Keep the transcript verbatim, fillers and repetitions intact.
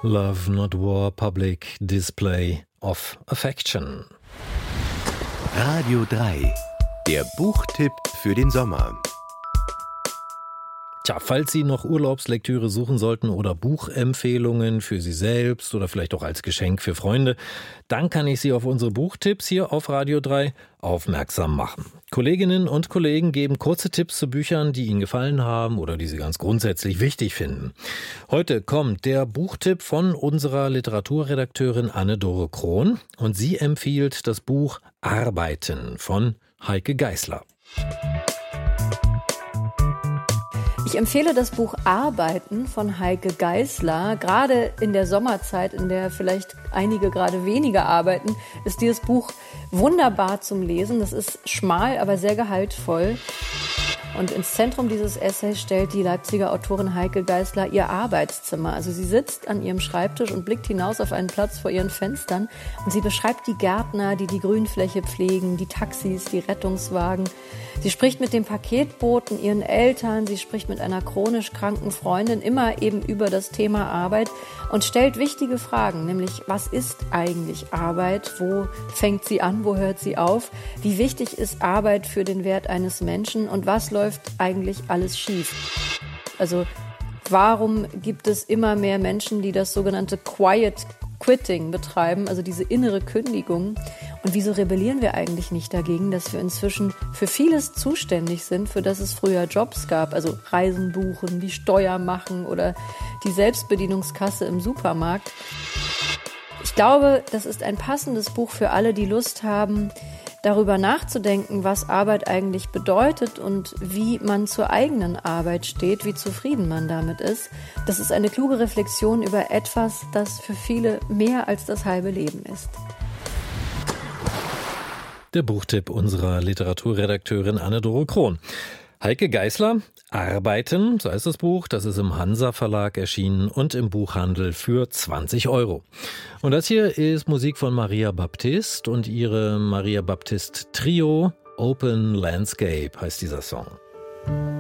Love Not War, Public Display of Affection. Radio drei, der Buchtipp für den Sommer. Tja, falls Sie noch Urlaubslektüre suchen sollten oder Buchempfehlungen für Sie selbst oder vielleicht auch als Geschenk für Freunde, dann kann ich Sie auf unsere Buchtipps hier auf Radio drei aufmerksam machen. Kolleginnen und Kollegen geben kurze Tipps zu Büchern, die Ihnen gefallen haben oder die Sie ganz grundsätzlich wichtig finden. Heute kommt der Buchtipp von unserer Literaturredakteurin Anne-Dore Krohn und sie empfiehlt das Buch Arbeiten von Heike Geisler. Ich empfehle das Buch Arbeiten von Heike Geisler. Gerade in der Sommerzeit, in der vielleicht einige gerade weniger arbeiten, ist dieses Buch wunderbar zum Lesen. Das ist schmal, aber sehr gehaltvoll. Und ins Zentrum dieses Essays stellt die Leipziger Autorin Heike Geisler ihr Arbeitszimmer. Also sie sitzt an ihrem Schreibtisch und blickt hinaus auf einen Platz vor ihren Fenstern. Und sie beschreibt die Gärtner, die die Grünfläche pflegen, die Taxis, die Rettungswagen. Sie spricht mit dem Paketboten, ihren Eltern, sie spricht mit einer chronisch kranken Freundin, immer eben über das Thema Arbeit und stellt wichtige Fragen, nämlich was ist eigentlich Arbeit, wo fängt sie an, wo hört sie auf, wie wichtig ist Arbeit für den Wert eines Menschen und was läuft eigentlich alles schief. Also warum gibt es immer mehr Menschen, die das sogenannte Quiet Quitting betreiben, also diese innere Kündigung? Und wieso rebellieren wir eigentlich nicht dagegen, dass wir inzwischen für vieles zuständig sind, für das es früher Jobs gab, also Reisen buchen, die Steuer machen oder die Selbstbedienungskasse im Supermarkt? Ich glaube, das ist ein passendes Buch für alle, die Lust haben, darüber nachzudenken, was Arbeit eigentlich bedeutet und wie man zur eigenen Arbeit steht, wie zufrieden man damit ist. Das ist eine kluge Reflexion über etwas, das für viele mehr als das halbe Leben ist. Der Buchtipp unserer Literaturredakteurin Anne-Dore Krohn. Heike Geisler, Arbeiten, so heißt das Buch, das ist im Hansa Verlag erschienen und im Buchhandel für zwanzig Euro. Und das hier ist Musik von Maria Baptiste und ihre Maria Baptiste Trio. Open Landscape heißt dieser Song.